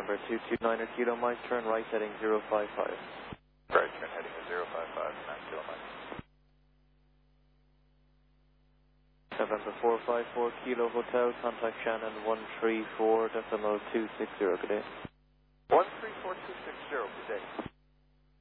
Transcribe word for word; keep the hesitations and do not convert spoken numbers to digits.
November two two nine Kilo Mike, turn right heading zero five five. Right, turn heading to zero five five, nine Kilo Mike. November four five four Kilo Hotel, contact Shannon one three four decimal two six zero, good day. one three four two six zero, good day.